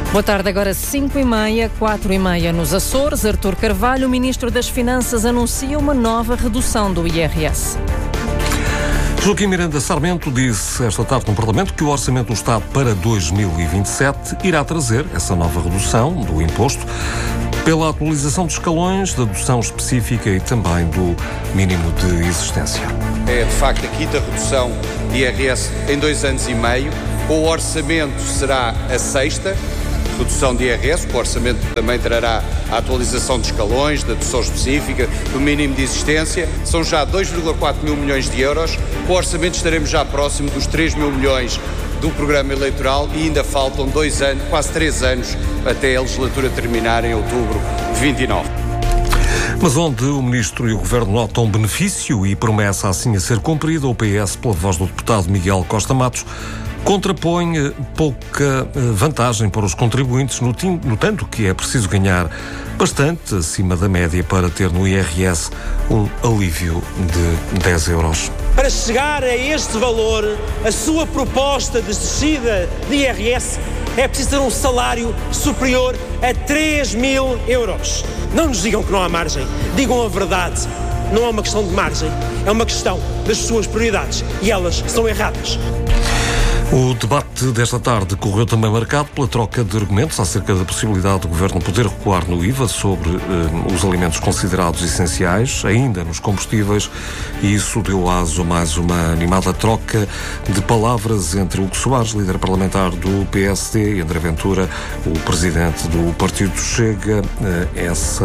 Boa tarde, agora 5h30, 4h30 nos Açores. Artur Carvalho, o Ministro das Finanças, anuncia uma nova redução do IRS. Joaquim Miranda Sarmento disse esta tarde no Parlamento que o Orçamento do Estado para 2027 irá trazer essa nova redução do imposto pela atualização dos escalões da dedução específica e também do mínimo de existência. É, de facto, a quinta redução de IRS em 2 anos e meio. O orçamento será a sexta redução de IRS. O orçamento também trará a atualização de escalões, da dedução específica, do mínimo de existência. São já 2,4 mil milhões de euros. Com o orçamento estaremos já próximo dos 3 mil milhões do programa eleitoral e ainda faltam 2 anos, quase 3 anos, até a legislatura terminar em outubro de 29. Mas onde o Ministro e o Governo notam benefício e promessa assim a ser cumprida, o PS, pela voz do deputado Miguel Costa Matos, contrapõe pouca vantagem para os contribuintes, no tanto que é preciso ganhar bastante acima da média para ter no IRS um alívio de 10 euros. Para chegar a este valor, a sua proposta de descida de IRS é preciso ter um salário superior a 3 mil euros. Não nos digam que não há margem, digam a verdade. Não é uma questão de margem, é uma questão das suas prioridades e elas são erradas. O debate desta tarde correu também marcado pela troca de argumentos acerca da possibilidade do Governo poder recuar no IVA sobre os alimentos considerados essenciais, ainda nos combustíveis, e isso deu aso a mais uma animada troca de palavras entre Hugo Soares, líder parlamentar do PSD, e André Ventura, o presidente do Partido Chega. Esse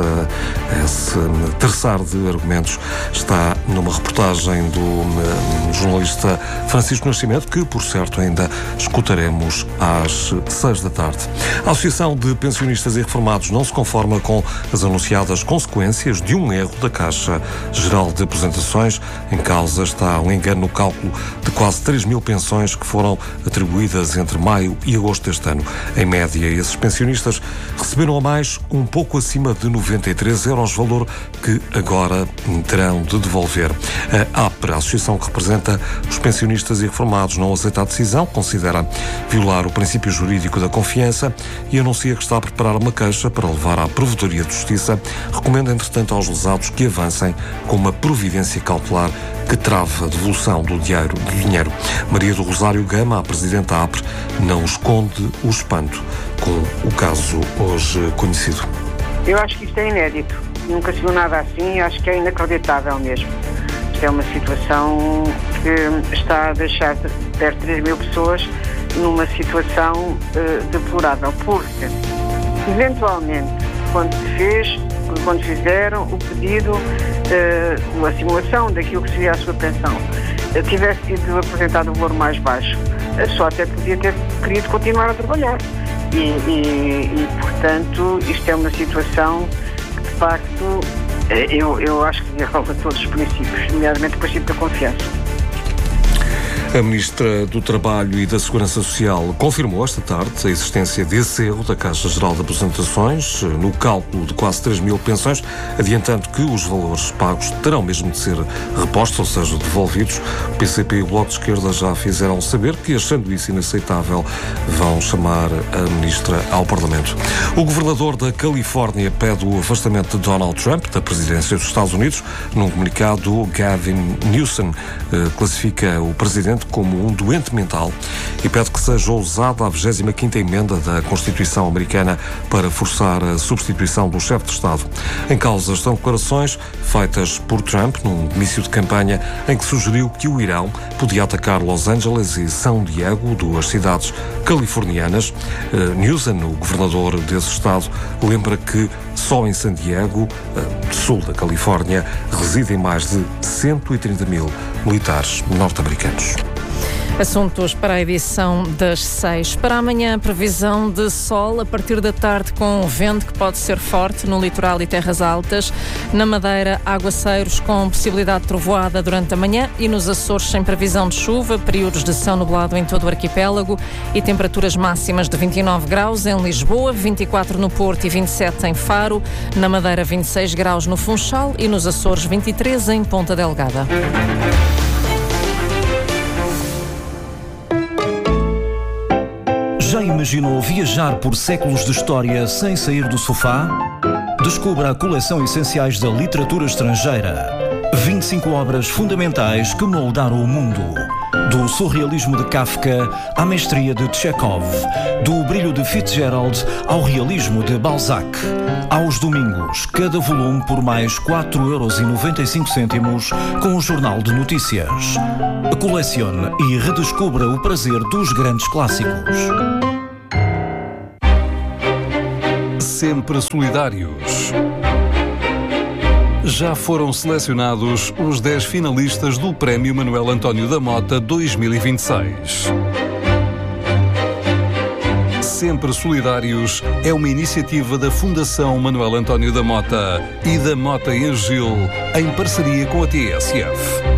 terçar de argumentos está numa reportagem do jornalista Francisco Nascimento, que, por certo, ainda escutaremos às 6 da tarde. A Associação de Pensionistas e Reformados não se conforma com as anunciadas consequências de um erro da Caixa Geral de Aposentações. Em causa está um engano no cálculo de quase 3 mil pensões que foram atribuídas entre maio e agosto deste ano. Em média, esses pensionistas receberam a mais um pouco acima de 93 euros, valor que agora terão de devolver. A APRE, a associação que representa os pensionistas e reformados, não aceita a decisão, considera violar o princípio jurídico da confiança e anuncia que está a preparar uma queixa para levar à Provedoria de Justiça. Recomenda, entretanto, aos lesados que avancem com uma providência cautelar que trava a devolução do dinheiro. Maria do Rosário Gama, a presidente da APRE, não esconde o espanto com o caso hoje conhecido. Eu acho que isto é inédito. Nunca se viu nada assim, acho que é inacreditável mesmo. Isto é uma situação que está a deixar perto de 3 mil pessoas numa situação deplorável, porque eventualmente quando fizeram o pedido, a simulação daquilo que seria a sua pensão, tivesse sido apresentado um valor mais baixo, só até podia ter querido continuar a trabalhar e portanto isto é uma situação que de facto eu acho que viola todos os princípios, nomeadamente o princípio da confiança. A Ministra do Trabalho e da Segurança Social confirmou esta tarde a existência desse erro da Caixa Geral de Aposentações no cálculo de quase 3 mil pensões, adiantando que os valores pagos terão mesmo de ser repostos, ou seja, devolvidos. O PCP e o Bloco de Esquerda já fizeram saber que, achando isso inaceitável, vão chamar a Ministra ao Parlamento. O governador da Califórnia pede o afastamento de Donald Trump da presidência dos Estados Unidos. Num comunicado, Gavin Newsom classifica o presidente como um doente mental e pede que seja usada a 25ª emenda da Constituição americana para forçar a substituição do chefe de Estado. Em causa estão declarações feitas por Trump num comício de campanha em que sugeriu que o Irão podia atacar Los Angeles e São Diego, duas cidades californianas. Newsom, o governador desse estado, lembra que só em San Diego, sul da Califórnia, residem mais de 130 mil militares norte-americanos. Assuntos para a edição das 6. Para amanhã, previsão de sol a partir da tarde com vento que pode ser forte no litoral e terras altas. Na Madeira, aguaceiros com possibilidade de trovoada durante a manhã e nos Açores sem previsão de chuva, períodos de céu nublado em todo o arquipélago e temperaturas máximas de 29 graus em Lisboa, 24 no Porto e 27 em Faro. Na Madeira, 26 graus no Funchal e nos Açores, 23 em Ponta Delgada. Já imaginou viajar por séculos de história sem sair do sofá? Descubra a coleção Essenciais da Literatura Estrangeira. 25 obras fundamentais que moldaram o mundo. Do surrealismo de Kafka à mestria de Chekhov. Do brilho de Fitzgerald ao realismo de Balzac. Aos domingos, cada volume por mais 4,95€ com o Jornal de Notícias. Colecione e redescubra o prazer dos grandes clássicos. Sempre solidários. Já foram selecionados os 10 finalistas do Prémio Manuel António da Mota 2026. Sempre Solidários é uma iniciativa da Fundação Manuel António da Mota e da Mota e Gil, em parceria com a TSF.